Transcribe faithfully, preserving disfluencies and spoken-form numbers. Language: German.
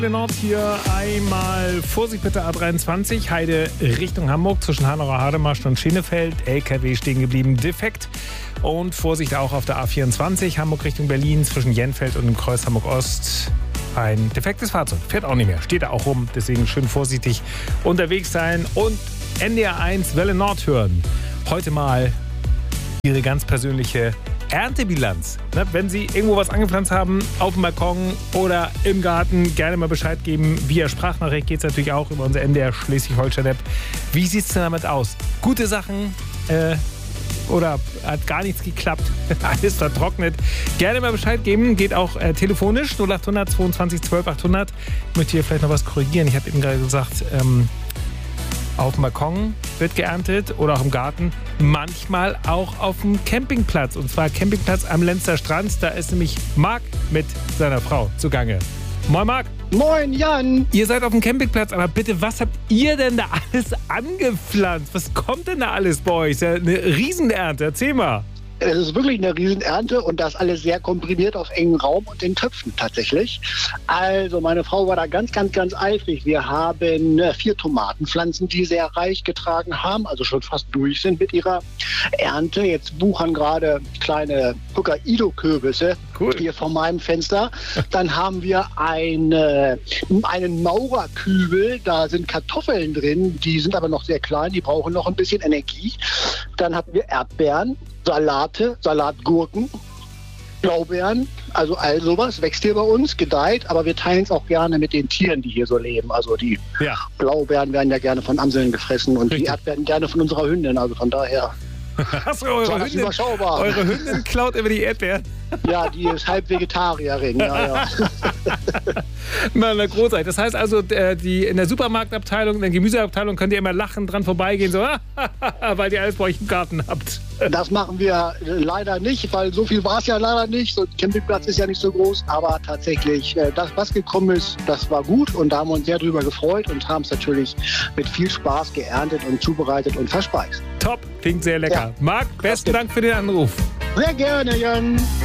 Nord hier einmal Vorsicht bitte A dreiundzwanzig, Heide Richtung Hamburg zwischen Hanauer Hademarsch und Schenefeld, L K W stehen geblieben, defekt. Und Vorsicht auch auf der A vierundzwanzig, Hamburg Richtung Berlin zwischen Jenfeld und dem Kreuz Hamburg Ost. Ein defektes Fahrzeug, fährt auch nicht mehr, steht da auch rum, deswegen schön vorsichtig unterwegs sein und N D R eins Welle Nord hören. Heute mal Ihre ganz persönliche Erntebilanz. Ne? Wenn Sie irgendwo was angepflanzt haben, auf dem Balkon oder im Garten, gerne mal Bescheid geben. Via Sprachnachricht geht es natürlich auch über unser N D R Schleswig-Holstein-App. Wie sieht es denn damit aus? Gute Sachen äh, oder hat gar nichts geklappt? Alles vertrocknet. Gerne mal Bescheid geben. Geht auch äh, telefonisch null acht hundert zweiundzwanzig zwölf achthundert. Ich möchte hier vielleicht noch was korrigieren. Ich habe eben gerade gesagt, ähm, auf dem Balkon wird geerntet oder auch im Garten, manchmal auch auf dem Campingplatz. Und zwar Campingplatz am Lenzer Strand. Da ist nämlich Marc mit seiner Frau zugange. Moin Marc. Moin Jan. Ihr seid auf dem Campingplatz, aber bitte, was habt ihr denn da alles angepflanzt? Was kommt denn da alles bei euch? Ist ja eine Riesenernte, erzähl mal. Es ist wirklich eine Riesenernte und das alles sehr komprimiert auf engen Raum und in Töpfen tatsächlich. Also meine Frau war da ganz, ganz, ganz eifrig. Wir haben vier Tomatenpflanzen, die sehr reich getragen haben, also schon fast durch sind mit ihrer Ernte. Jetzt wuchern gerade kleine Hokkaido-Kürbisse cool. hier vor meinem Fenster. Dann haben wir eine, einen Maurerkübel, da sind Kartoffeln drin, die sind aber noch sehr klein, die brauchen noch ein bisschen Energie. Dann hatten wir Erdbeeren, Salate, Salatgurken, Blaubeeren, also all sowas wächst hier bei uns, gedeiht, aber wir teilen es auch gerne mit den Tieren, die hier so leben. Also die ja. Blaubeeren werden ja gerne von Amseln gefressen und Richtig. Die Erdbeeren gerne von unserer Hündin, also von daher... Hast du eure Hündin, überschaubar. Eure Hündin klaut immer die Erdbeeren? Ja, die ist halb Vegetarierin. Ja, ja. Na, na, großartig. Das heißt also, die, in der Supermarktabteilung, in der Gemüseabteilung könnt ihr immer lachend dran vorbeigehen, so, weil ihr alles bei euch im Garten habt. Das machen wir leider nicht, weil so viel war es ja leider nicht. So, der Campingplatz ist ja nicht so groß, aber tatsächlich, das, was gekommen ist, das war gut und da haben wir uns sehr drüber gefreut und haben es natürlich mit viel Spaß geerntet und zubereitet und verspeist. Top, klingt sehr lecker. Ja. Marc, besten Dank für den Anruf. Sehr gerne, Jan.